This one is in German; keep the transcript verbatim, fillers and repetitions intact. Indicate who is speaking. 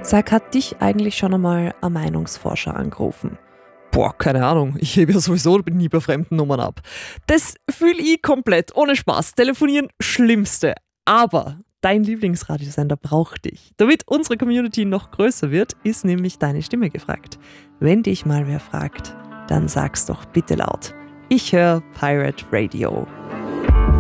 Speaker 1: Sag, hat dich eigentlich schon einmal ein Meinungsforscher angerufen?
Speaker 2: Boah, keine Ahnung. Ich hebe ja sowieso nie bei fremden Nummern ab. Das fühle ich komplett, ohne Spaß. Telefonieren, Schlimmste. Aber dein Lieblingsradiosender braucht dich. Damit unsere Community noch größer wird, ist nämlich deine Stimme gefragt. Wenn dich mal wer fragt, dann sag's doch bitte laut. Ich höre Pirate Radio.